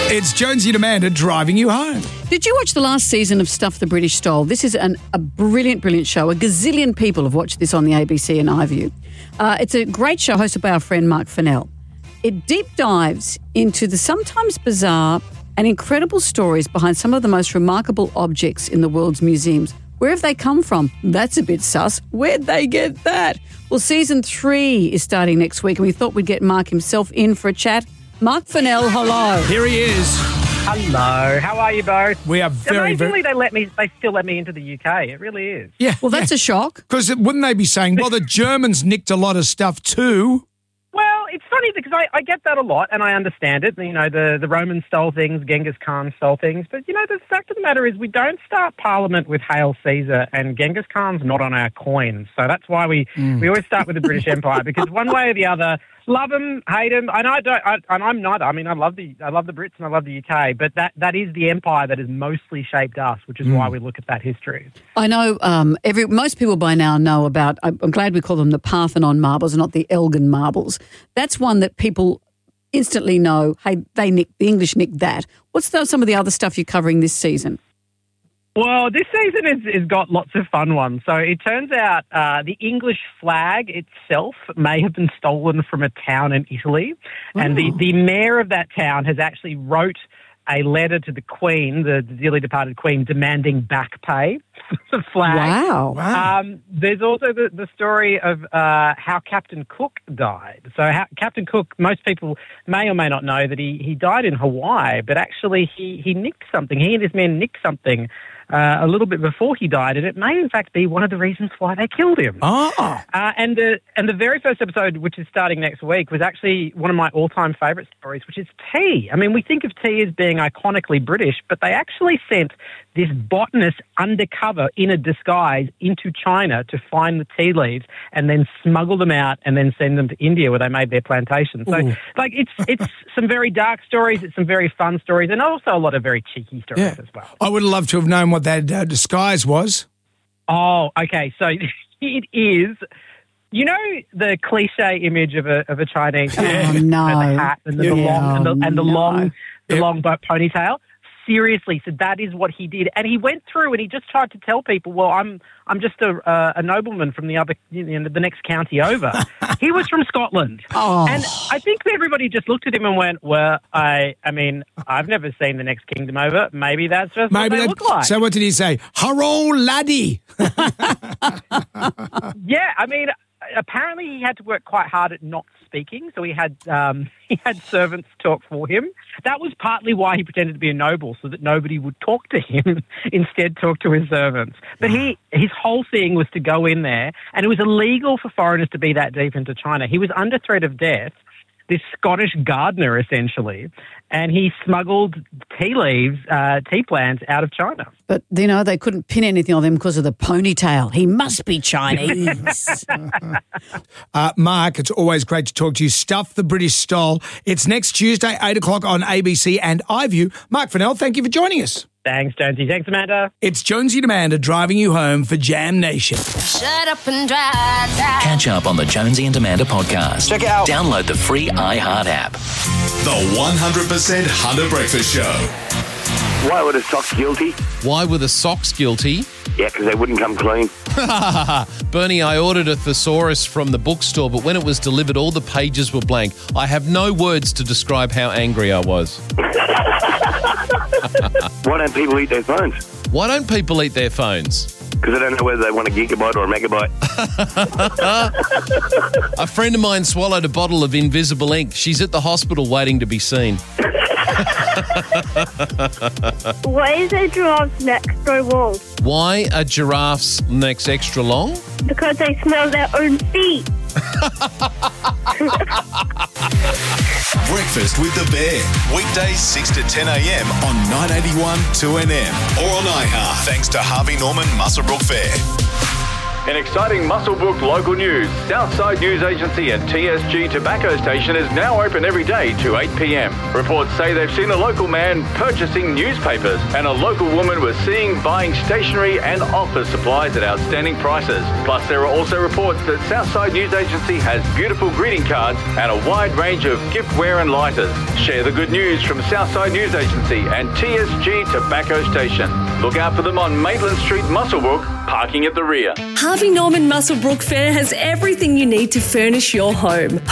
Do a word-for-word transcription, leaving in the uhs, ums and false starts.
It's Jonesy and Amanda driving you home. Did you watch the last season of Stuff the British Stole? This is an, a brilliant, brilliant show. A gazillion people have watched this on the A B C and iView. Uh, it's a great show hosted by our friend Mark Fennell. It deep dives into the sometimes bizarre and incredible stories behind some of the most remarkable objects in the world's museums. Where have they come from? That's a bit sus. Where'd they get that? Well, season three is starting next week, and we thought we'd get Mark himself in for a chat. Mark Fennell, hello. Here he is. Hello, how are you both? We are very, Amazingly, very... they let me. They still let me into the U K. It really is. Yeah. Well, that's yeah. a shock. Because wouldn't they be saying, well, the Germans nicked a lot of stuff too? Well, it's funny because I, I get that a lot and I understand it. You know, the, the Romans stole things, Genghis Khan stole things. But, you know, the fact of the matter is we don't start Parliament with Hail Caesar, and Genghis Khan's not on our coins. So that's why we, mm. we always start with the British Empire, because one way or the other, love them, hate them, and I don't. I, and I'm not. I mean, I love the I love the Brits and I love the U K, but that, that is the empire that has mostly shaped us, which is mm. why we look at that history. I know um, every most people by now know about. I'm glad we call them the Parthenon marbles, not the Elgin marbles. That's one that people instantly know. Hey, they nicked the English nicked that. What's the, some of the other stuff you're covering this season? Well, this season has, has got lots of fun ones. So it turns out uh, the English flag itself may have been stolen from a town in Italy. Oh. And the, the mayor of that town has actually wrote a letter to the Queen, the dearly departed Queen, demanding back pay for the flag. Wow. wow. Um, there's also the, the story of uh, how Captain Cook died. So how, Captain Cook, most people may or may not know that he, he died in Hawaii, but actually he, he nicked something. He and his men nicked something Uh, a little bit before he died, and it may in fact be one of the reasons why they killed him. Oh. Uh, and, the, and the very first episode, which is starting next week, was actually one of my all-time favourite stories, which is tea. I mean, we think of tea as being iconically British, but they actually sent this botanist undercover in a disguise into China to find the tea leaves and then smuggle them out and then send them to India where they made their plantation. So, Ooh. like, it's it's some very dark stories, it's some very fun stories, and also a lot of very cheeky stories Yeah. as well. I would love to have known what that uh, disguise was. Oh, okay. So it is, you know, the cliche image of a of a Chinese man Oh, with no. the hat and the, Yeah. the long and the, and the Oh, long no. the Yeah. long bo- ponytail. Seriously, so that is what he did, and he went through and he just tried to tell people, "Well, I'm I'm just a uh, a nobleman from the other, you know, the next county over." He was from Scotland, Oh. and I think everybody just looked at him and went, "Well, I I mean, I've never seen the next kingdom over. Maybe that's just Maybe what they that, look like." So what did he say? Hurrah, laddie. Yeah, I mean, apparently he had to work quite hard at not speaking, so he had um, he had servants talk for him. That was partly why he pretended to be a noble, so that nobody would talk to him, instead talk to his servants. But he his whole thing was to go in there, and it was illegal for foreigners to be that deep into China. He was under threat of death, this Scottish gardener essentially, and he smuggled tea leaves, uh, tea plants out of China. But, you know, they couldn't pin anything on him because of the ponytail. He must be Chinese. Uh, Mark, it's always great to talk to you. Stuff the British Stole. It's next Tuesday, eight o'clock on A B C and iView. Mark Fennell, thank you for joining us. Thanks, Jonesy. Thanks, Amanda. It's Jonesy and Amanda driving you home for Jam Nation. Shut up and drive. Catch up on the Jonesy and Amanda podcast. Check it out. Download the free iHeart app. The one hundred percent Hunter Breakfast Show. Why were the socks guilty? Why were the socks guilty? Yeah, because they wouldn't come clean. Bernie, I ordered a thesaurus from the bookstore, but when it was delivered, all the pages were blank. I have no words to describe how angry I was. Why don't people eat their phones? Why don't people eat their phones? Because they don't know whether they want a gigabyte or a megabyte. A friend of mine swallowed a bottle of invisible ink. She's at the hospital waiting to be seen. Why is a giraffe's neck so long? Why are giraffes' necks extra long? Because they smell their own feet. Breakfast with the Bear. Weekdays six to ten a.m. on nine eighty-one two N M or on iHeart. Thanks to Harvey Norman Muswellbrook Fair. In exciting Muswellbrook local news, Southside News Agency and T S G Tobacco Station is now open every day to eight p m. Reports say they've seen a local man purchasing newspapers and a local woman was seen buying stationery and office supplies at outstanding prices. Plus, there are also reports that Southside News Agency has beautiful greeting cards and a wide range of giftware and lighters. Share the good news from Southside News Agency and T S G Tobacco Station. Look out for them on Maitland Street, Muswellbrook, parking at the rear. Harvey Norman Muswellbrook Fair has everything you need to furnish your home.